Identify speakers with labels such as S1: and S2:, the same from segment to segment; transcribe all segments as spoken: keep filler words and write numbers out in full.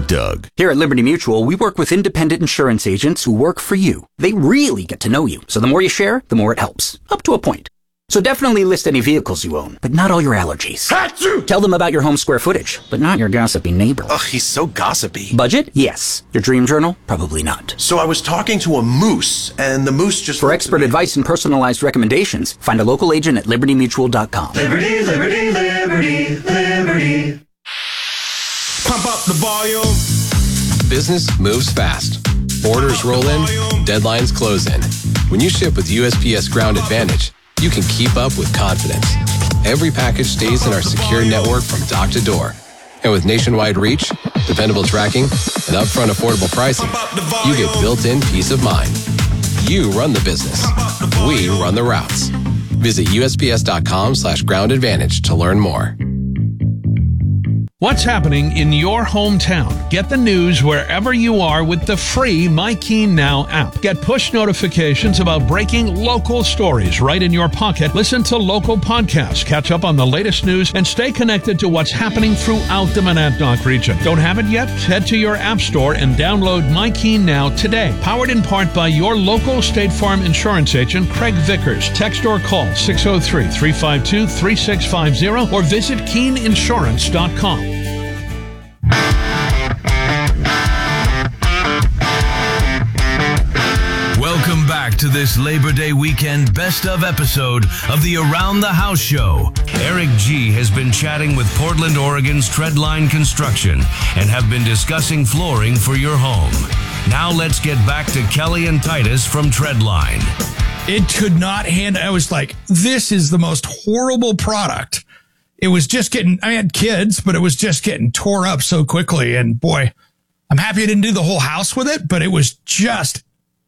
S1: Doug.
S2: Here at Liberty Mutual, we work with independent insurance agents who work for you. They really get to know you, so the more you share, the more it helps. Up to a point. So definitely list any vehicles you own, but not all your allergies. Achoo! Tell them about your home square footage, but not your gossipy neighbor.
S3: Ugh, he's so gossipy.
S2: Budget? Yes. Your dream journal? Probably not.
S3: So I was talking to a moose, and the moose just...
S2: For expert advice and personalized recommendations, find a local agent at liberty mutual dot com.
S4: Liberty, liberty, liberty, liberty.
S5: Pump up the volume.
S6: Business moves fast. Orders roll in, deadlines close in. When you ship with U S P S Ground Advantage, you can keep up with confidence. Every package stays in our secure network from dock to door. And with nationwide reach, dependable tracking, and upfront affordable pricing, you get built-in peace of mind. You run the business. We run the routes. Visit U S P S dot com slash ground advantage to learn more.
S7: What's happening in your hometown? Get the news wherever you are with the free MyKeen Now app. Get push notifications about breaking local stories right in your pocket. Listen to local podcasts, catch up on the latest news, and stay connected to what's happening throughout the Monadnock region. Don't have it yet? Head to your app store and download MyKeen Now today. Powered in part by your local State Farm insurance agent, Craig Vickers. Text or call six oh three, three five two, three six five zero or visit keen insurance dot com.
S8: Welcome back to this Labor Day weekend best of episode of the Around the House Show. Eric G. has been chatting with Portland, Oregon's Treadline Construction and have been discussing flooring for your home. Now let's get back to Kelly and Titus from Treadline.
S9: It could not handle, I was like, this is the most horrible product. It was just getting, I had kids, but it was just getting tore up so quickly. And boy, I'm happy I didn't do the whole house with it, but it was just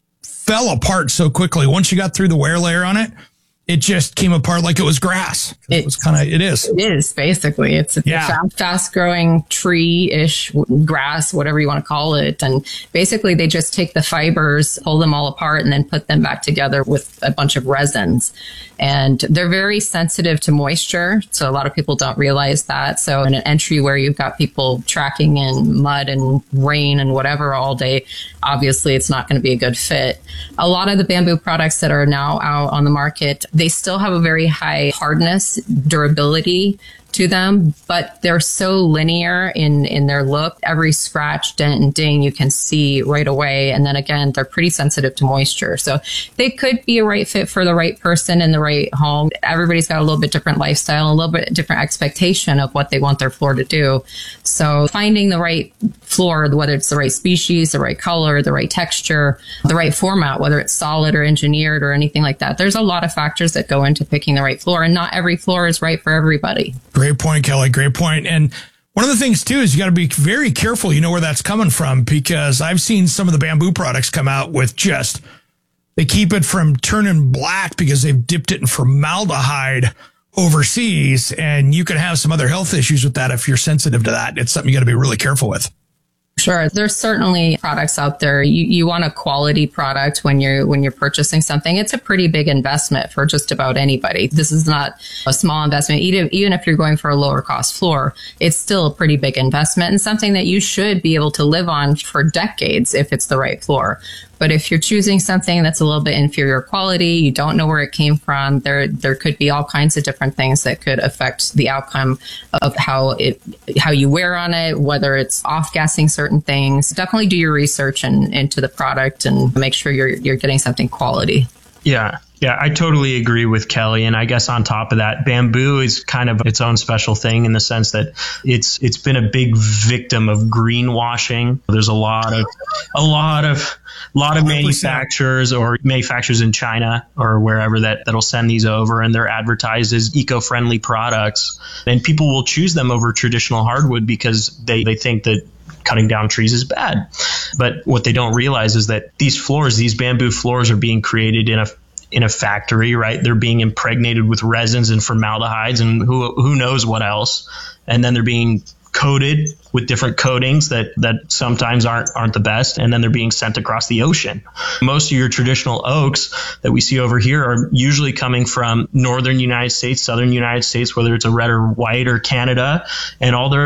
S9: fell apart so quickly. Once you got through the wear layer on it, it just came apart like it was grass. It, it was kind of, it is.
S10: It is, basically. It's a yeah. fast growing tree-ish grass, whatever you want to call it. And basically they just take the fibers, pull them all apart, and then put them back together with a bunch of resins. And they're very sensitive to moisture. So a lot of people don't realize that. So in an entry where you've got people tracking in mud and rain and whatever all day, obviously it's not going to be a good fit. A lot of the bamboo products that are now out on the market, they still have a very high hardness, durability to them, but they're so linear in, in their look. Every scratch, dent, and ding you can see right away. And then again, they're pretty sensitive to moisture. So they could be a right fit for the right person in the right home. Everybody's got a little bit different lifestyle, a little bit different expectation of what they want their floor to do. So finding the right floor, whether it's the right species, the right color, the right texture, the right format, whether it's solid or engineered or anything like that. There's a lot of factors that go into picking the right floor, and not every floor is right for everybody.
S9: Great point, Kelly. Great point. And one of the things, too, is you got to be very careful, you know, where that's coming from, because I've seen some of the bamboo products come out with just, they keep it from turning black because they've dipped it in formaldehyde overseas. And you can have some other health issues with that if you're sensitive to that. It's something you got to be really careful with.
S10: Sure. There's certainly products out there. You, you want a quality product when you're, when you're purchasing something. It's a pretty big investment for just about anybody. This is not a small investment. Even, even if you're going for a lower cost floor, it's still a pretty big investment and something that you should be able to live on for decades if it's the right floor. But if you're choosing something that's a little bit inferior quality, you don't know where it came from, there there could be all kinds of different things that could affect the outcome of how it how you wear on it, whether it's off-gassing certain things. Definitely do your research and, into the product and make sure you're you're getting something quality.
S11: Yeah. Yeah, I totally agree with Kelly. And I guess on top of that, bamboo is kind of its own special thing in the sense that it's it's been a big victim of greenwashing. There's a lot of a lot of a lot of manufacturers or manufacturers in China or wherever that that'll send these over, and they're advertised as eco-friendly products. And people will choose them over traditional hardwood because they, they think that cutting down trees is bad. But what they don't realize is that these floors, these bamboo floors, are being created in a in a factory, right? They're being impregnated with resins and formaldehydes and who who knows what else. And then they're being coated with different coatings that, that sometimes aren't aren't the best. And then they're being sent across the ocean. Most of your traditional oaks that we see over here are usually coming from northern United States, southern United States, whether it's a red or white or Canada. And all their